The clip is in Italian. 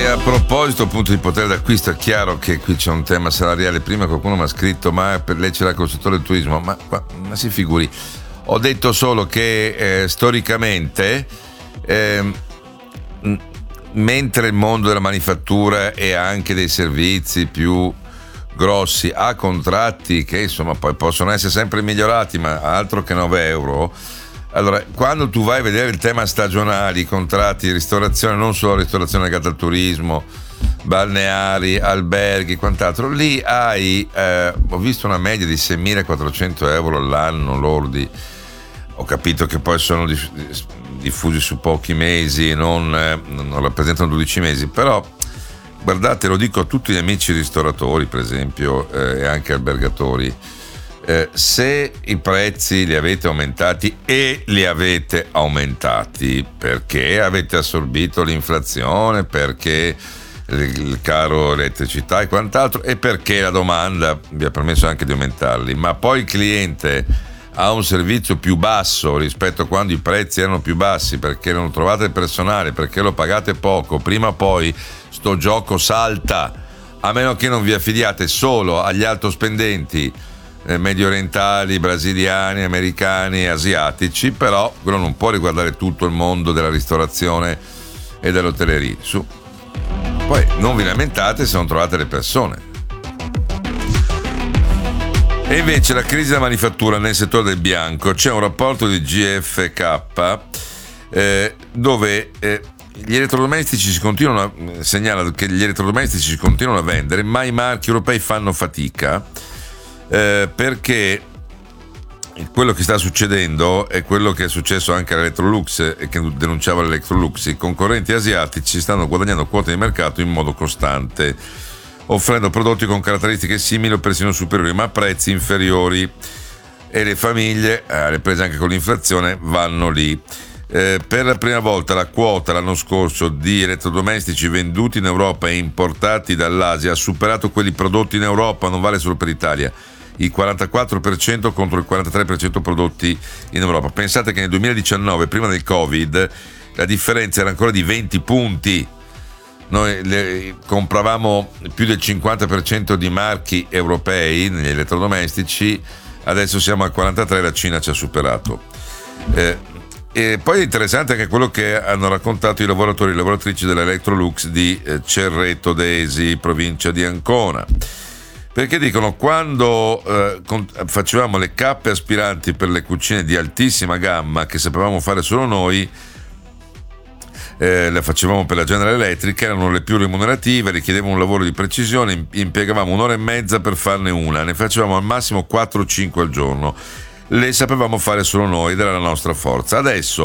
E a proposito appunto di potere d'acquisto, è chiaro che qui c'è un tema salariale. Prima qualcuno mi ha scritto: ma per lei c'è la col settore del turismo? Ma si figuri, ho detto solo che storicamente mentre il mondo della manifattura e anche dei servizi più grossi ha contratti che insomma poi possono essere sempre migliorati, ma altro che 9 euro. Allora, quando tu vai a vedere il tema stagionali, contratti di ristorazione, non solo ristorazione legata al turismo, balneari, alberghi, quant'altro, lì hai, ho visto una media di 6.400 euro all'anno lordi. Ho capito che poi sono diffusi su pochi mesi, non rappresentano 12 mesi, però guardate, lo dico a tutti gli amici ristoratori per esempio e anche albergatori, se i prezzi li avete aumentati e li avete aumentati perché avete assorbito l'inflazione, perché il caro elettricità e quant'altro, e perché la domanda vi ha permesso anche di aumentarli, ma poi il cliente ha un servizio più basso rispetto a quando i prezzi erano più bassi, perché non trovate il personale, perché lo pagate poco, prima o poi sto gioco salta, a meno che non vi affidiate solo agli altospendenti medio orientali, brasiliani, americani, asiatici, però quello non può riguardare tutto il mondo della ristorazione e dell'hotellerie. Su. Poi non vi lamentate se non trovate le persone. E invece la crisi della manifattura nel settore del bianco, c'è un rapporto di GfK dove gli elettrodomestici segnala che gli elettrodomestici si continuano a vendere, ma i marchi europei fanno fatica perché quello che sta succedendo è quello che è successo anche all'Electrolux e che denunciava l'Electrolux. I concorrenti asiatici stanno guadagnando quote di mercato in modo costante, offrendo prodotti con caratteristiche simili o persino superiori ma a prezzi inferiori, e le famiglie, alle prese anche con l'inflazione, vanno lì. Per la prima volta la quota l'anno scorso di elettrodomestici venduti in Europa e importati dall'Asia ha superato quelli prodotti in Europa, non vale solo per l'Italia, il 44% contro il 43% prodotti in Europa. Pensate che nel 2019, prima del Covid, la differenza era ancora di 20 punti. Noi compravamo più del 50% di marchi europei negli elettrodomestici, adesso siamo al 43%, la Cina ci ha superato. E poi è interessante anche quello che hanno raccontato i lavoratori e le lavoratrici dell'Electrolux di Cerreto d'Esi, provincia di Ancona, perché dicono: quando facevamo le cappe aspiranti per le cucine di altissima gamma che sapevamo fare solo noi, le facevamo per la General Electric, erano le più remunerative, richiedevano un lavoro di precisione, impiegavamo un'ora e mezza per farne una, ne facevamo al massimo 4 o 5 al giorno, le sapevamo fare solo noi ed era la nostra forza. Adesso